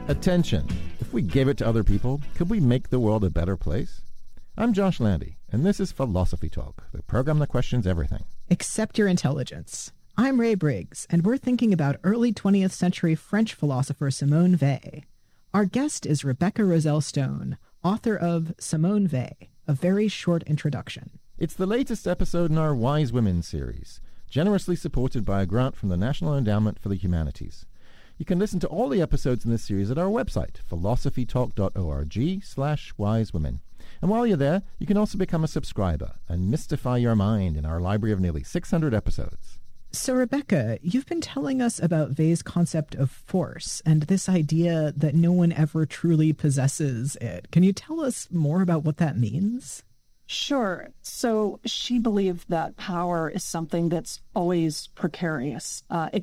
Attention! If we gave it to other people, could we make the world a better place? I'm Josh Landy, and this is Philosophy Talk, the program that questions everything. Except your intelligence. I'm Ray Briggs, and we're thinking about early 20th century French philosopher Simone Weil. Our guest is Rebecca Roselle Stone, author of Simone Weil, A Very Short Introduction. It's the latest episode in our Wise Women series, generously supported by a grant from the National Endowment for the Humanities. You can listen to all the episodes in this series at our website, philosophytalk.org/wisewomen. And while you're there, you can also become a subscriber and mystify your mind in our library of nearly 600 episodes. So, Rebecca, you've been telling us about Weil's concept of force and this idea that no one ever truly possesses it. Can you tell us more about what that means? Sure. So she believed that power is something that's always precarious. It